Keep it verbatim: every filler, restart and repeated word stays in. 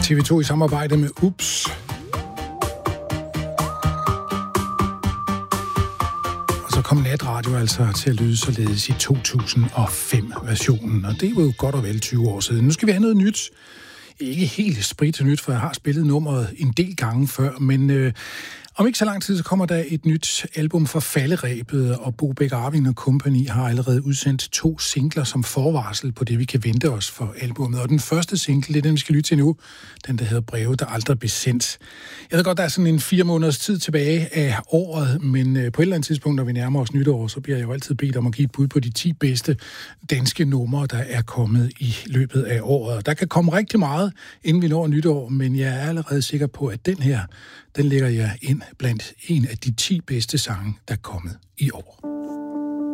T V to i samarbejde med Ups. Og så kom natradio altså til at lyde således i to tusind og fem-versionen, og det var jo godt og vel tyve år siden. Nu skal vi have noget nyt. Ikke helt sprit nyt, for jeg har spillet nummeret en del gange før, men øh, om ikke så lang tid, så kommer der et nyt album fra Falderebet, og Bo Bæk Arving og Company har allerede udsendt to singler som forvarsel på det, vi kan vente os for albumet. Og den første single, det er den, vi skal lytte til nu, den der hedder Breve, der aldrig blev sendt. Jeg ved godt, der er sådan en fire måneders tid tilbage af året, men øh, på et eller andet tidspunkt, når vi nærmer os nytår, så bliver jeg jo altid bedt om at give et bud på de ti bedste danske numre, der er kommet i løbet af året. Der kan komme rigtig meget, inden vi når nytår, men jeg er allerede sikker på, at den her, den lægger jeg ind blandt en af de ti bedste sange, der er kommet i år.